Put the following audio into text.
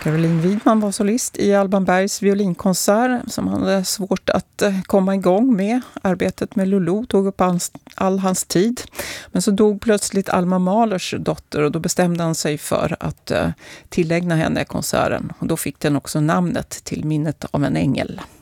Caroline Widman var solist i Alban Bergs violinkonsert som han hade svårt att komma igång med. Arbetet med Lulu tog upp all hans tid. Men så dog plötsligt Alma Mahlers dotter och då bestämde han sig för att tillägna henne konserten. Och då fick den också namnet Till minnet av en ängel.